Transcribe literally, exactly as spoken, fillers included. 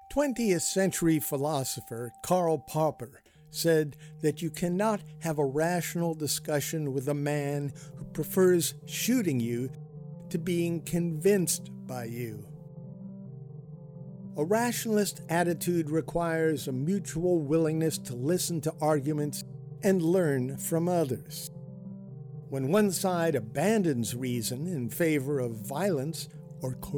twentieth century philosopher Karl Popper said that you cannot have a rational discussion with a man who prefers shooting you to being convinced by you. A rationalist attitude requires a mutual willingness to listen to arguments and learn from others. When one side abandons reason in favor of violence or